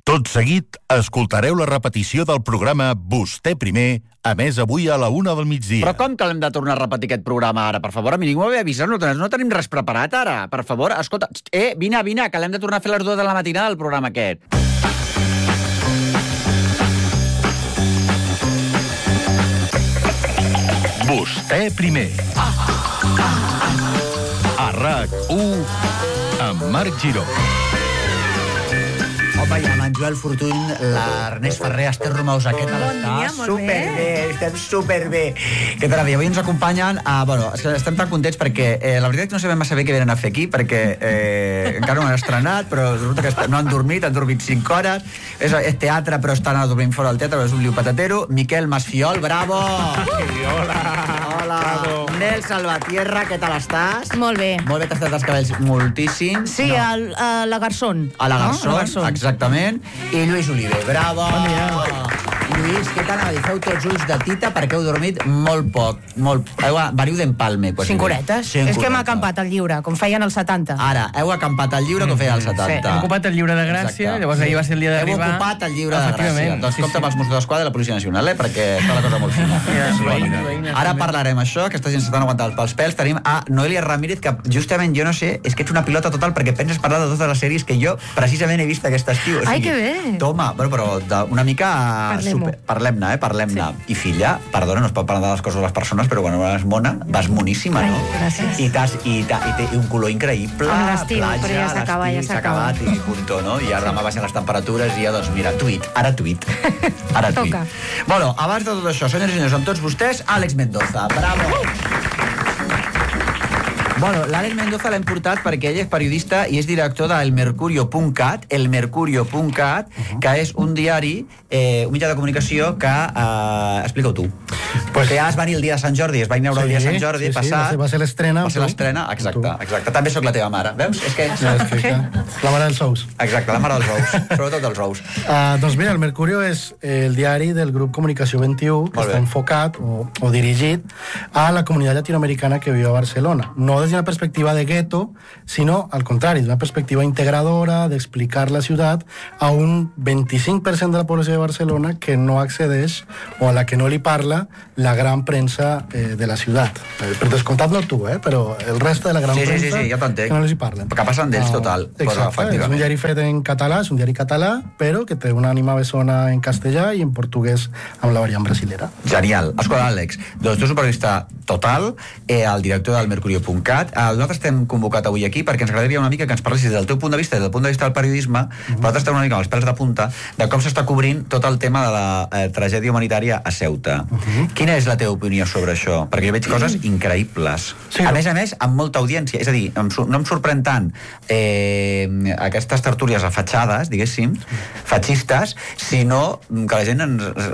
Tot seguit, escoltareu la repetició del programa Vostè Primer, emès avui a la 1 del migdia. Però com que l'hem de tornar a repetir aquest programa ara? Per favor, a mi ningú m'havia avisat, no tenim res preparat ara. Per favor, escolta, vine, que l'hem de tornar a fer a les 2 de la matinada del programa aquest. Vostè Primer. A RAC1, amb Marc Giró. Home, i amb en Joel Fortuny, l'Ernest Ferrer, Esther Romaus, què tal estàs? Superbé, estem superbé. Què tal? Avui ens acompanyen, estem tan contents perquè la veritat és que no sabem massa bé què venen a fer aquí, perquè encara no han estrenat, però resulta que no han dormit 5 hores, és teatre però estan dormint fora del teatre, és un liu patatero. Miquel Masfiol, bravo! Hola! Nel Salvatierra, què tal estàs? Molt bé. Molt bé, t'has tret els cabells moltíssim. Sí, a la Garzón. A la Garzón, exactament. I Lluís Oliver, bravo! Bon dia. Lluís, què tal? Feu tots ulls de tita perquè heu dormit molt poc. Veniu d'empalme. 5 horetes. És que hem acampat al Lliure, com feien als 70. Ara, heu acampat al Lliure com feien als 70. Sí, hem ocupat el Lliure de Gràcia, llavors ahir va ser el dia d'arribar. Heu ocupat el Lliure de Gràcia. Doncs compte amb els Mossos d'Esquadra i la Policia Nacional, perquè està la cosa molt fina. Ara parlarem això, aquesta gent s'estan aguantant pels pèls. Tenim a Noelia Ramírez, que justament, jo no sé, és que ets una pilota total perquè penses parlar de totes les sèries que jo precisament he vist aquest estiu. Ai, que bé! Toma, però una mica... Parlem-ne, parlem-ne. I filla, perdona, no es pot parlar de les coses de les persones, però quan és mona, vas moníssima, no? Gràcies. I té un color increïble, amb l'estiu, però ja s'acaba, ja s'ha acabat. I punto, no? I ara demà baixen les temperatures i ja, doncs mira, ara tuit. Toca. Bueno, abans de tot això, senyors i senyors, amb tots vostès, Àlex Mendoza. Bravo! Bueno, l'Àlex Mendoza l'hem portat perquè ell és periodista i és director del Mercurio.cat, que és un diari, un mitjà de comunicació que... Explica-ho tu. Pues que ja es va venir el dia de Sant Jordi, es va inaugurar el dia de Sant Jordi passat. Va ser l'estrena. Va ser l'estrena, exacte. També sóc la teva mare, veus? És que... La mare dels ous. Exacte, la mare dels ous, sobretot dels ous. Doncs mira, el Mercurio és el diari del grup Comunicació 21, que està enfocat o dirigit a la comunitat llatinoamericana que viu a Barcelona. No des d'una perspectiva de gueto, sinó al contrari, d'una perspectiva integradora, d'explicar la ciutat a un 25% de la població de Barcelona que no accedeix o a la que no li parla la gran premsa de la ciutat. Per descomptat no tu, però el reste de la gran premsa que no els hi parlen. Que passen d'ells total. Exacte, és un diari fet en català, és un diari català, però que té una ànima bessona en castellà i en portuguès amb la variant brasilera. Genial. Escolta, Àlex, doncs tu ets un periodista total, el director del Mercurio.cat. Nosaltres t'hem convocat avui aquí perquè ens agradaria una mica que ens parlessis del teu punt de vista, des del punt de vista del periodisme, nosaltres estem una mica amb els pèls de punta, de com s'està cobrint tot el tema de la tragèdia humanitària a Ceuta. Quina és la teva opinió sobre això? Perquè jo veig coses increïbles. A més, amb molta audiència. És a dir, no em sorprèn tant aquestes tertúlies afatxades, diguéssim, fatxistes, sinó que la gent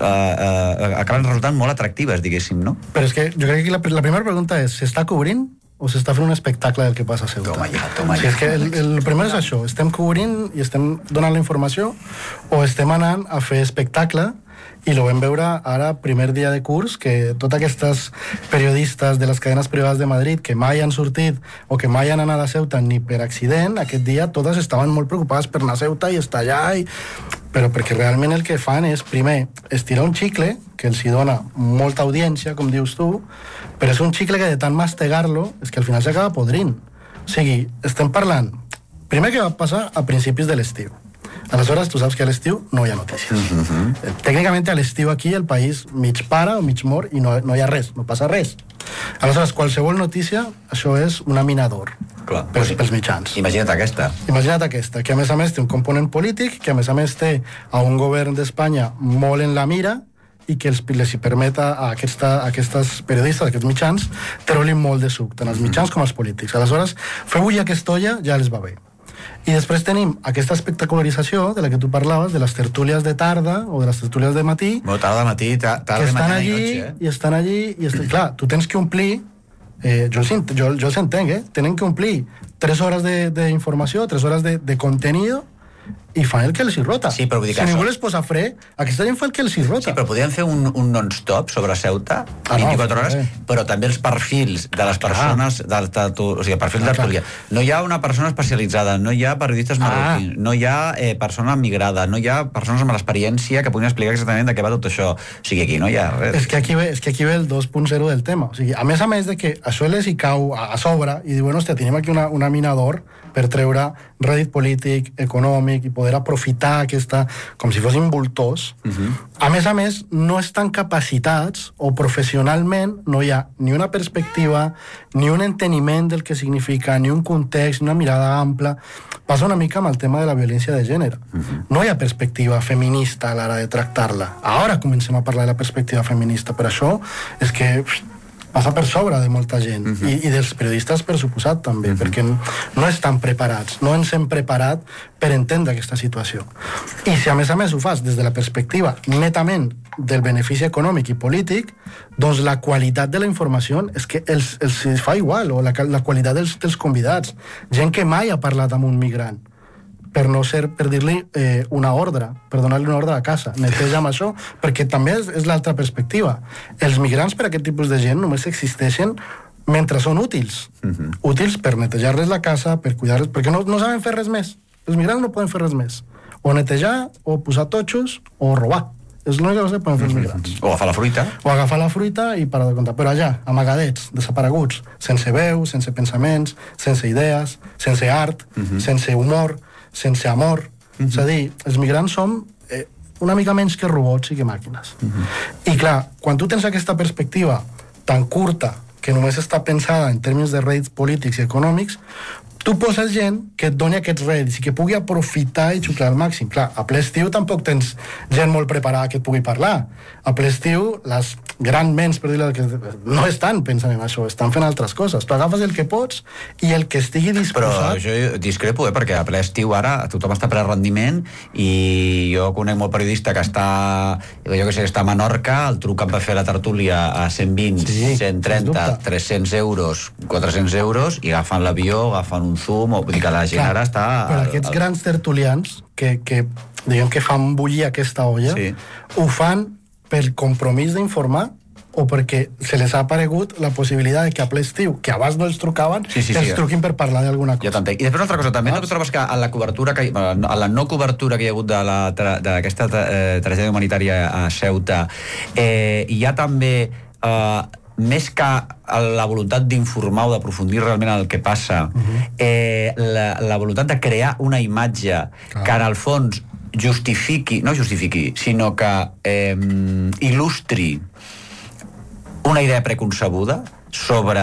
acaben resultant molt atractives, diguéssim, no? Però és que jo crec que la primera pregunta és, s'està cobrint o s'està fent un espectacle del que passa a Ceuta? Toma ja. És que el primer és això, estem cobrint i estem donant la informació o estem anant a fer espectacle, i lo vam veure ara, primer dia de curs, que tots aquests periodistes de les cadenes privades de Madrid que mai han sortit o que mai han anat a Ceuta ni per accident, aquest dia totes estaven molt preocupades per anar a Ceuta i estar allà, però perquè realment el que fan és, primer, estirar un xicle que els hi dona molta audiència, com dius tu, però és un xicle que de tant mastegar-lo és que al final s'acaba podrint. O sigui, estem parlant, primer que va passar a principis de l'estiu. Aleshores, tu saps que a l'estiu no hi ha notícies. Tècnicament, a l'estiu aquí el país mig para o mig mor i no hi ha res, no passa res. Aleshores, qualsevol notícia, això és una mina d'or pels mitjans. Imagina't aquesta, que a més té un component polític, que a més té a un govern d'Espanya molt en la mira i que els hi permet a aquests periodistes, a aquests mitjans, treure-li molt de suc, tant els mitjans com els polítics. Aleshores, fer bullir aquesta olla ja els va bé. I després tenim aquesta espectacularització de la que tu parlaves, de les tertúlies de tarda o de les tertúlies de matí. No, tarda, matí, tarda, mañana i noche. I estan allí, clar, tu tens que omplir, jo els entenc, tenen que omplir 3 hores d'informació, 3 hores de contenido, i fan el que els hi rota. Sí, però vull dir que si ningú això... les posa fre, aquesta gent fa el que els hi rota. Sí, però podríem fer un non-stop sobre Ceuta, 24 hores, però també els perfils de les persones, o sigui, perfils d'artúria. No hi ha una persona especialitzada, no hi ha periodistes marroquins, no hi ha persona migrada, no hi ha persones amb l'experiència que puguin explicar exactament de què va tot això. O sigui, aquí no hi ha res. És que aquí ve el 2.0 del tema. O sigui, a més de que això les hi cau a sobre i diuen, hòstia, tenim aquí una mina d'or per treure rèdit polític, econòmic i poder aprofitar aquesta, com si fossin voltors. A més, no estan capacitats o professionalment no hi ha ni una perspectiva, ni un enteniment del que significa, ni un context, ni una mirada ampla. Passa una mica amb el tema de la violència de gènere. No hi ha perspectiva feminista a l'hora de tractar-la. Ara comencem a parlar de la perspectiva feminista, però això és que passa per sobre de molta gent i dels periodistes per suposat també, perquè no estan preparats, no ens hem preparat per entendre aquesta situació. I si a més ho fas des de la perspectiva netament del benefici econòmic i polític, doncs la qualitat de la informació és que els fa igual, o la qualitat dels convidats, gent que mai ha parlat amb un migrant, per dir-li una ordre, per donar-li una ordre a casa, neteja amb això, perquè també és l'altra perspectiva. Els migrants per aquest tipus de gent només existeixen mentre són útils. Útils per netejar-les la casa, per cuidar-les, perquè no saben fer res més. Els migrants no poden fer res més. O netejar, o posar totxos, o robar. És l'única cosa que poden fer els migrants. O agafar la fruita. O agafar la fruita i parar de comptar. Però allà, amagadets, desapareguts, sense veu, sense pensaments, sense idees, sense art, sense humor, sense amor. És a dir, els migrants som una mica menys que robots i que màquines. I clar, quan tu tens aquesta perspectiva tan curta, que només està pensada en termes de rèdits polítics i econòmics, tu poses gent que et doni aquests rèdits i que pugui aprofitar i xuclar al màxim. Clar, a ple estiu tampoc tens gent molt preparada que et pugui parlar. A ple estiu, les grans ments, per dir-ho, no estan pensant en això, estan fent altres coses. Tu agafes el que pots i el que estigui disposat... Però jo discrepo, perquè a ple estiu ara tothom està per rendiment i jo conec molt periodista que està, jo que sé, està a Menorca, el truquen per fer la tertúlia a 120, 130, 300 euros, 400 euros i agafen l'avió, agafen un Zoom, o vull dir que la gent ara està... Però aquests grans tertulians que diguem que fan bullir aquesta olla, ho fan per compromís d'informar o perquè se les ha aparegut la possibilitat de que a ple estiu, que abans no els trucaven, els truquin per parlar d'alguna cosa. Ja t'entenc. I després una altra cosa, també no tu trobes que a la cobertura, a la no cobertura que hi ha hagut d'aquesta tragèdia humanitària a Ceuta, hi ha també... més que la voluntat d'informar o d'aprofundir realment el que passa, la voluntat de crear una imatge que en el fons no justifiqui, sinó que il·lustri una idea preconcebuda sobre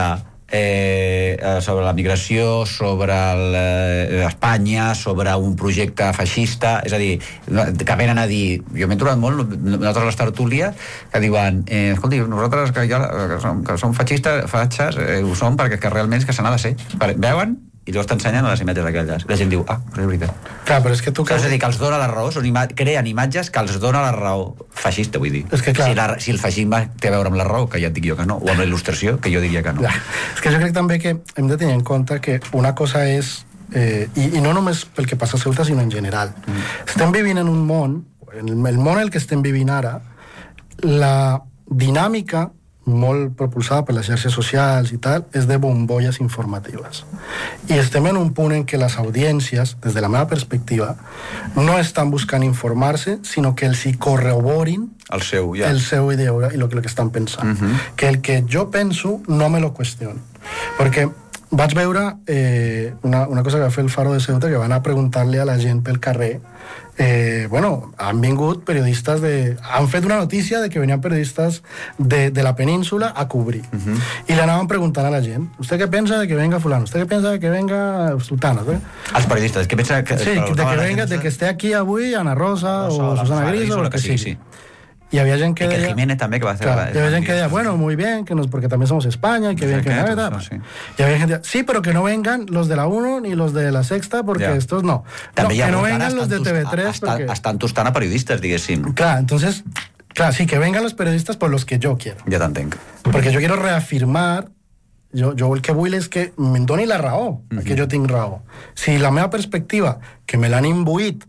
la migració, sobre Espanya, sobre un projecte feixista, és a dir, que venen a dir, jo m'he trobat molt, nosaltres a les tertúlies, que diuen, escolti, nosaltres que som feixistes, ho som perquè realment és que se n'ha de ser. Veuen? I llavors t'ensenyen les imatges d'aquelles. La gent diu, és veritat. Clar, però és que tu... És a dir, que els dona la raó, creen imatges que els dona la raó feixista, vull dir. És que, clar... Si el feixisme té a veure amb la raó, que ja et dic jo que no, o amb la il·lustració, que jo diria que no. És que jo crec també que hem de tenir en compte que una cosa és, i no només pel que passa a Ceuta, sinó en general. Estem vivint en un món, el món en el que estem vivint ara, la dinàmica molt propulsada per les xarxes socials i tal, és de bombolles informatives. I estem en un punt en què les audiències, des de la meva perspectiva, no estan buscant informar-se, sinó que els hi corroborin el seu idea i el que estan pensant. Que el que jo penso no me lo qüestiono. Perquè vaig veure una cosa que va fer el Faro de Ceuta, que van a preguntar-li a la gent pel carrer han vingut periodistes han fet una notícia de que venien periodistes de la península a cobrir. I li anaven preguntant a la gent, ¿usted qué piensa de que venga fulano? ¿Usted qué piensa de que venga sultana? Els periodistes, què pensa que... Sí, de que esté aquí avui Ana Rosa o Susana Griso o el que sigui. Y había gente que decía... Jiménez también, que va a hacer... Claro, y había gente que decía, bueno, muy bien, porque también somos España, y que bien que venga... Y había gente que decía, sí, pero que no vengan los de la 1 ni los de la Sexta, porque estos no. També que no vengan los de TV3, porque... Estan tostant a periodistes, diguéssim. Claro, entonces... Claro, sí, que vengan los periodistas por los que yo quiero. Ja t'entenc. Porque yo quiero reafirmar... Jo el que vull és que me'n doni la raó, que jo tinc raó. Si la meva perspectiva, que me l'han imbuït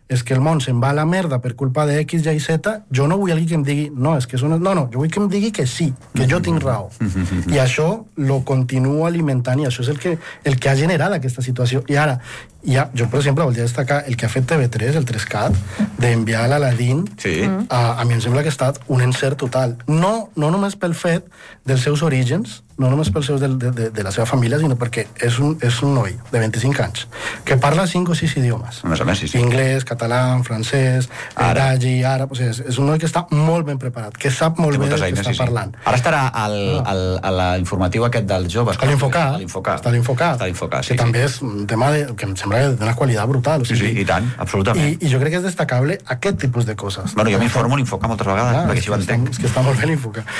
és que el món se'n va a la merda per culpa de X, Y, Z, jo no vull algú que em digui, no, és que és una... No, jo vull que em digui que sí, que jo tinc raó. I això lo continuo alimentant i això és el que ha generat aquesta situació. I ara, jo, per exemple, volia destacar el que ha fet TV3, el 3CAT, d'enviar l'Aladín, a mi em sembla que ha estat un encert total. No només pel fet dels seus orígens, no només pels seus de la seva família, sinó perquè és un noi de 25 anys que parla 5 o 6 idiomes. A més, sí. Anglès, català, francès, araji, àrab... És un noi que està molt ben preparat, que sap molt bé del que està parlant. Ara estarà a l'informatiu aquest dels joves. A l'Infocat. Està a l'Infocat. Que també és un tema que em sembla d'una qualitat brutal. Sí, i tant, absolutament. I jo crec que és destacable aquest tipus de coses. Bueno, jo m'informo a l'Infocat moltes vegades, perquè així ho entenc. És que està molt bé l'Infocat.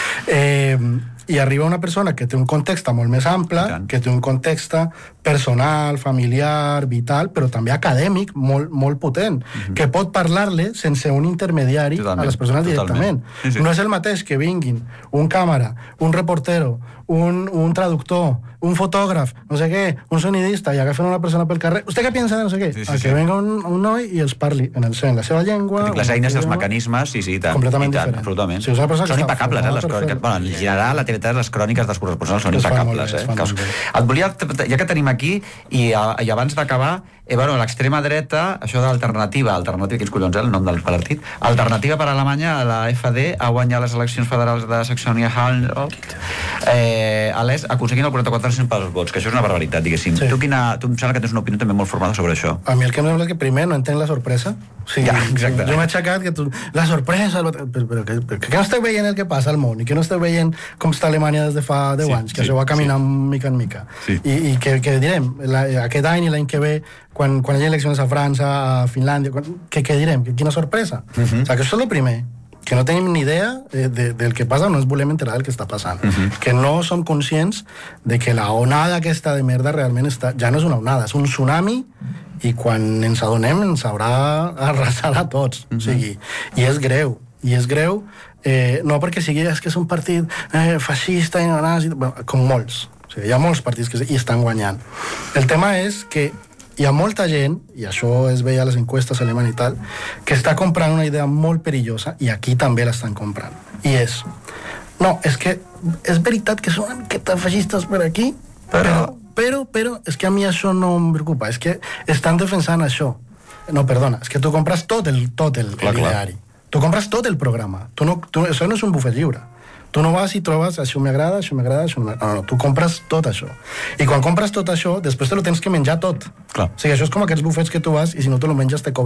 I arriba una persona que té un context molt més ample, que té un context personal, familiar, vital, però també acadèmic, molt potent, que pot parlar-le sense un intermediari a les persones directament. No és el mateix que vinguin un càmera, un reportero, un traductor, un fotògraf, no sé què, un sonidista, i agafen una persona pel carrer. ¿Usted què pensa de no sé què? Que venga un noi i els parli en la seva llengua... Les eines i els mecanismes, sí, i tant. Completament diferent. Absolutament. Són impecables, les cròniques. Bueno, en general, la TV3, les cròniques dels corresponsals són impecables. Et volia, ja que tenim aquí, i abans d'acabar, l'extrema dreta, això d'alternativa, quins collons, el nom del partit, Alternativa per Alemanya, la FD, ha guanyat les eleccions federals de Saxònia-Anhalt, a l'est, aconseguint el 44% pels vots, que això és una barbaritat, diguéssim. Tu em sembla que tens una opinió també molt formada sobre això. A mi el que em sembla és que primer no entenc la sorpresa. Exacte. Jo m'he aixecat que la sorpresa... Però que no esteu veient el que passa al món i que no esteu veient com està Alemanya des de fa 10 anys, que això va caminant mica en mica. I que direm, aquest any i l'any que ve, quan hi ha eleccions a França, a Finlàndia, què direm? Quina sorpresa? O sigui, que això és el primer, que no tenim ni idea del que passa, no ens volem enterar del que està passant. Que no som conscients de que la onada aquesta de merda realment ja no és una onada, és un tsunami, i quan ens adonem ens haurà arrasar a tots. O sigui, i és greu, no perquè sigui que és un partit feixista i nazi, com molts. O sigui, hi ha molts partits que hi estan guanyant. El tema és que hi ha molta gent, i això es veia a les encuestes alemany i tal, que està comprant una idea molt perillosa, i aquí també l'estan comprant. I és que és veritat que són una miqueta feixistes per aquí, però és que a mi això no em preocupa, és que estan defensant això. No, perdona, és que tu compres tot l'ideari. Tu compres tot el programa. Això no és un bufet lliure. Tu no vas i trobes, això m'agrada, això no. No, tu compres tot això. I quan compres tot això, després te lo tens que menjar tot. O sigui, això és com aquests bufets que tu vas i si no te lo menges te cobren.